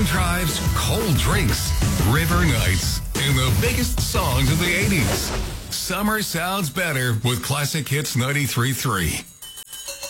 long drives, cold drinks, river nights, and the biggest songs of the 80s. Summer sounds better with Classic Hits 93.3.